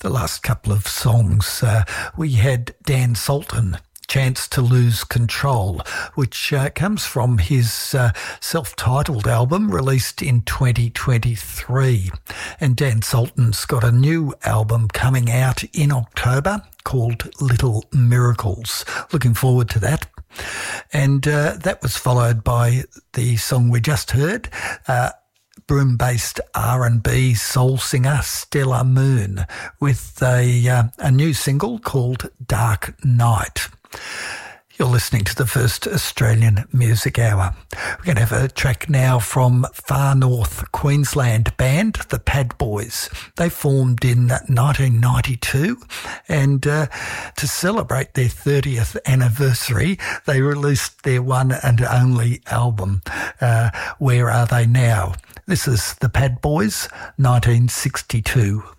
The last couple of songs, we had Dan Sultan, Chance to Lose Control, which comes from his self-titled album released in 2023. And Dan Sultan's got a new album coming out in October called Little Miracles. Looking forward to that. And that was followed by the song we just heard, Broome-based R&B soul singer Stella Moon, with a new single called Dark Night. You're listening to the first Australian Music Hour. We're going to have a track now from Far North Queensland band, the Pad Boys. They formed in 1992, and to celebrate their 30th anniversary, they released their one and only album, Where Are They Now? This is the Pad Boys, 1962.